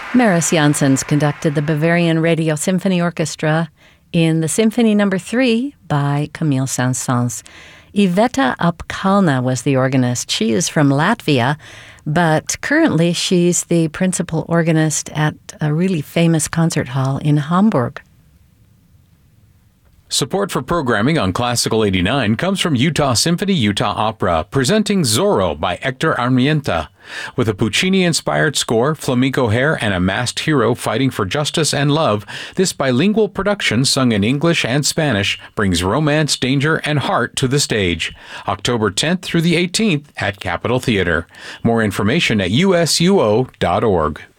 Maris Janssens conducted the Bavarian Radio Symphony Orchestra in the Symphony No. 3 by Camille Saint-Saëns. Iveta Apkalna was the organist. She is from Latvia, but currently she's the principal organist at a really famous concert hall in Hamburg. Support for programming on Classical 89 comes from Utah Symphony Utah Opera, presenting Zorro by Hector Armienta. With a Puccini-inspired score, flamenco hair, and a masked hero fighting for justice and love, this bilingual production, sung in English and Spanish, brings romance, danger, and heart to the stage. October 10th through the 18th at Capitol Theater. More information at usuo.org.